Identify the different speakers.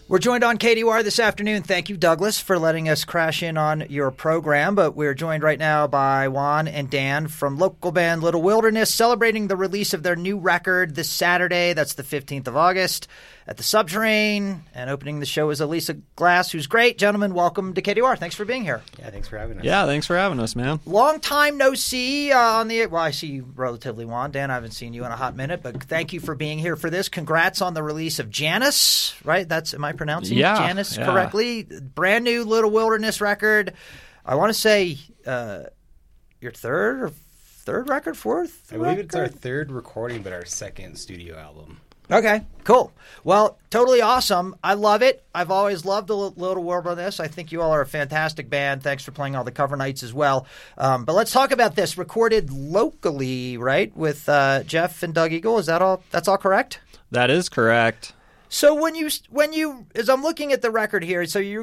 Speaker 1: We're joined on KDUR this afternoon. Thank you, Douglas, for letting us crash in on your program. But we're joined right now by Juan and Dan from local band Little Wilderness, celebrating the release of their new record this Saturday. That's the 15th of August at the Subterrane. And opening the show is Elisa Glass, who's great. Gentlemen, welcome to KDUR. Thanks for being here.
Speaker 2: Yeah, thanks for having us.
Speaker 3: Yeah, thanks for having us, man.
Speaker 1: Long time no see on the – well, I see you relatively, Juan. Dan, I haven't seen you in a hot minute, but thank you for being here for this. Congrats on the release of Janus, right? Am I pronouncing Janus correctly? Brand new Little Wilderness record. I want to say your third record, fourth?
Speaker 2: I believe it's our third recording, but our second studio album.
Speaker 1: Okay, cool. Well, totally awesome. I love it. I've always loved the Little Wilderness. I think you all are a fantastic band. Thanks for playing all the cover nights as well. But let's talk about this. Recorded locally, right, with Jeff and Doug Eagle. Is that all? That's all correct?
Speaker 3: That is correct.
Speaker 1: So when you, as I'm looking at the record here, so you